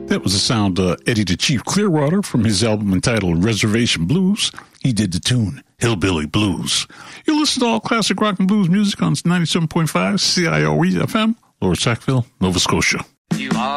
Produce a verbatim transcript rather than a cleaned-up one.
That was the sound of Eddie the Chief Clearwater from his album entitled Reservation Blues. He did the tune Hillbilly Blues. You listen to all classic rock and blues music on ninety-seven point five C I O E F M, Lower Sackville, Nova Scotia. You are